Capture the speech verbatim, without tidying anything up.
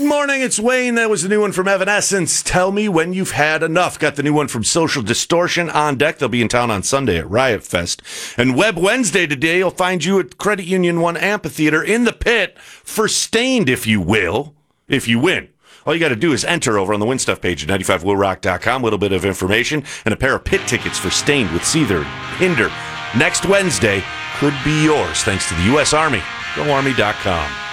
morning, it's Wayne. That was the new one from Evanescence. Tell me when you've had enough. Got the new one from Social Distortion on deck. They'll be in town on Sunday at Riot Fest. And Web Wednesday today, you'll find you at Credit Union One Amphitheater in the pit for Stained, if you will, if you win. All you got to do is enter over on the Win Stuff page at ninety-five will rock dot com. A little bit of information and a pair of pit tickets for Stained with Seether and Hinder. Next Wednesday could be yours thanks to the U S Army. go army dot com.